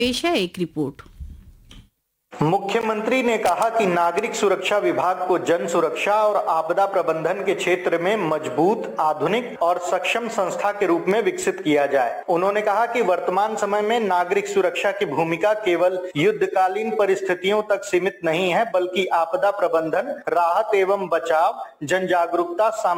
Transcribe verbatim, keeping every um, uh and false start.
पेश है एक रिपोर्ट। मुख्यमंत्री ने कहा कि नागरिक सुरक्षा विभाग को जन सुरक्षा और आपदा प्रबंधन के क्षेत्र में मजबूत, आधुनिक और सक्षम संस्था के रूप में विकसित किया जाए। उन्होंने कहा कि वर्तमान समय में नागरिक सुरक्षा की भूमिका केवल युद्धकालीन परिस्थितियों तक सीमित नहीं है, बल्कि आपदा प्रबंधन, राहत एवं बचाव, जन जागरूकता,